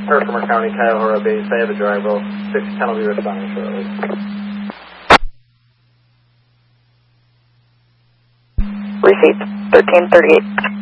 Herkimer County, Cuyahoga Base. I have a driver. 610 will be responding shortly. Received. 1338.